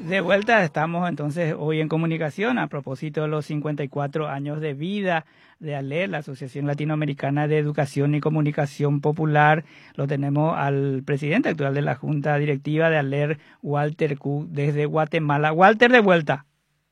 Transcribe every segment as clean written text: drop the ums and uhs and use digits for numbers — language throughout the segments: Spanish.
De vuelta estamos entonces hoy en comunicación a propósito de los 54 años de vida de ALER, la Asociación Latinoamericana de Educación y Comunicación Popular. Lo tenemos al presidente actual de la Junta Directiva de ALER, Walter Cook, desde Guatemala. Walter, de vuelta.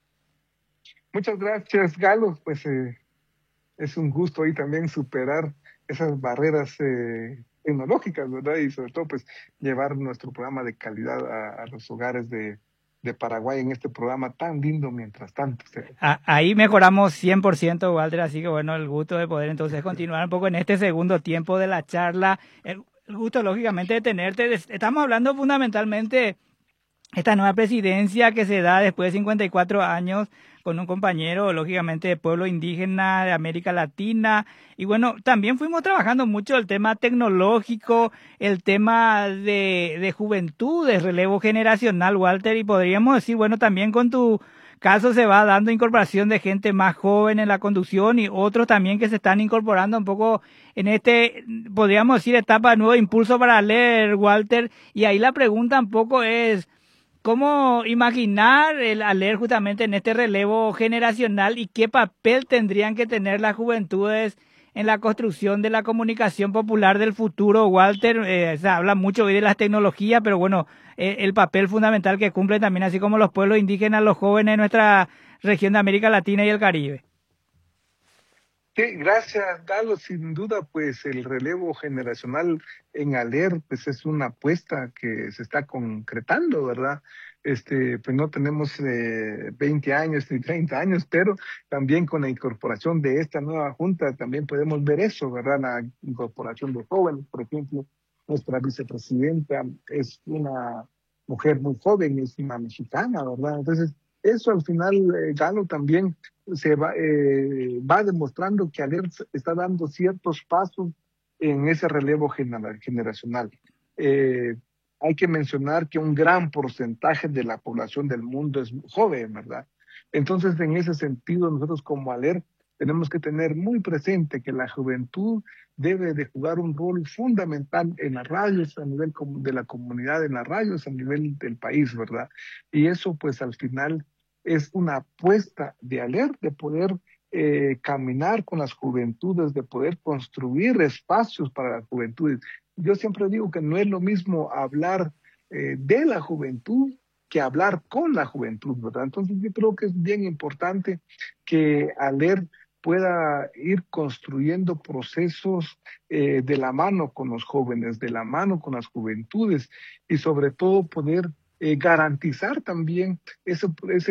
Muchas gracias, Galo. Pues es un gusto hoy también superar esas barreras tecnológicas, ¿verdad? Y sobre todo, pues, llevar nuestro programa de calidad a los hogares de Paraguay en este programa tan lindo mientras tanto. Ahí mejoramos 100%, Walter, así que bueno, el gusto de poder entonces continuar un poco en este segundo tiempo de la charla. El gusto, lógicamente, de tenerte. Estamos hablando fundamentalmente esta nueva presidencia que se da después de 54 años con un compañero, lógicamente, de pueblo indígena de América Latina. Y bueno, también fuimos trabajando mucho el tema tecnológico, el tema de juventud, de relevo generacional, Walter, y podríamos decir, bueno, también con tu caso se va dando incorporación de gente más joven en la conducción y otros también que se están incorporando un poco en este, podríamos decir, etapa de nuevo impulso para leer, Walter. Y ahí la pregunta un poco es, ¿cómo imaginar el ALER justamente en este relevo generacional y qué papel tendrían que tener las juventudes en la construcción de la comunicación popular del futuro, Walter? Se habla mucho hoy de las tecnologías, pero bueno, el papel fundamental que cumplen también, así como los pueblos indígenas, los jóvenes de nuestra región de América Latina y el Caribe. Sí, gracias, Galo. Sin duda, pues el relevo generacional en ALER, pues es una apuesta que se está concretando, ¿verdad? Pues no tenemos 20 años ni 30 años, pero también con la incorporación de esta nueva junta también podemos ver eso, ¿verdad? La incorporación de jóvenes, por ejemplo, nuestra vicepresidenta es una mujer muy joven, es una mexicana, ¿verdad? Entonces, eso al final, Galo, también va demostrando que ALER está dando ciertos pasos en ese relevo generacional. Eh, Hay que mencionar que un gran porcentaje de la población del mundo es joven, ¿verdad? Entonces, en ese sentido, nosotros como ALER tenemos que tener muy presente que la juventud debe de jugar un rol fundamental en las radios, a nivel de la comunidad, en las radios, a nivel del país, ¿verdad? Y eso, pues, al final es una apuesta de ALER de poder caminar con las juventudes, de poder construir espacios para las juventudes. Yo siempre digo que no es lo mismo hablar de la juventud que hablar con la juventud, ¿verdad? Entonces yo creo que es bien importante que ALER pueda ir construyendo procesos de la mano con los jóvenes, de la mano con las juventudes y sobre todo poder garantizar también ese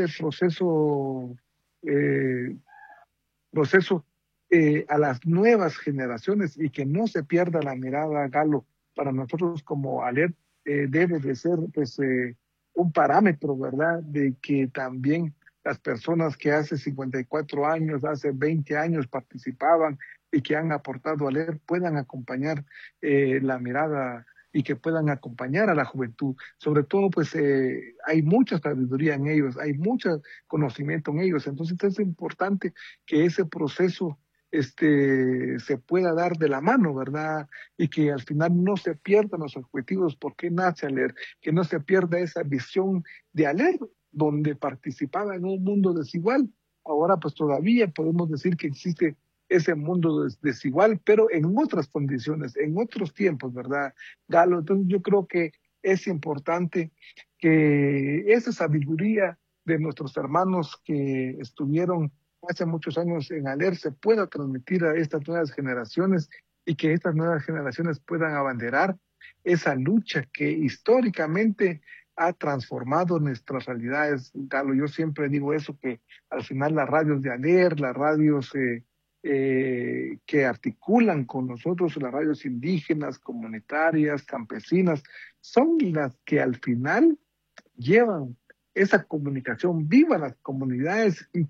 eh, proceso a las nuevas generaciones y que no se pierda la mirada, Galo. Para nosotros como ALER debe de ser pues un parámetro, ¿verdad? De que también las personas que hace 54 años, hace 20 años participaban y que han aportado a ALER puedan acompañar la mirada y que puedan acompañar a la juventud. Sobre todo, pues hay mucha sabiduría en ellos, hay mucho conocimiento en ellos. Entonces es importante que ese proceso se pueda dar de la mano, ¿verdad? Y que al final no se pierdan los objetivos, ¿por qué nace ALER? Que no se pierda esa visión de ALER, donde participaba en un mundo desigual. Ahora pues todavía podemos decir que existe ese mundo desigual, pero en otras condiciones, en otros tiempos, ¿verdad, Galo? Entonces yo creo que es importante que esa sabiduría de nuestros hermanos que estuvieron hace muchos años en ALER se pueda transmitir a estas nuevas generaciones y que estas nuevas generaciones puedan abanderar esa lucha que históricamente ha transformado nuestras realidades, Galo. Yo siempre digo eso, que al final las radios de ALER, las radios que articulan con nosotros, las radios indígenas, comunitarias, campesinas, son las que al final llevan esa comunicación viva a las comunidades y